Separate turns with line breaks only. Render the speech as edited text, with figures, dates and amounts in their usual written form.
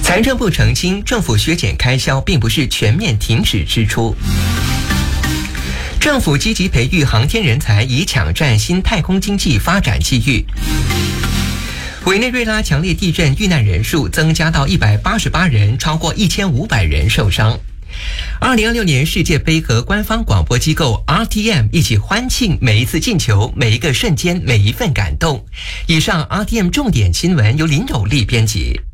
财政部澄清，政府削减开销并不是全面停止支出。政府积极培育航天人才，以抢占新太空经济发展机遇。委内瑞拉强烈地震遇难人数增加到188人，超过1500人受伤。2026年世界杯和官方广播机构 RTM 一起欢庆每一次进球、每一个瞬间、每一份感动。以上 RTM 重点新闻由林斗丽编辑。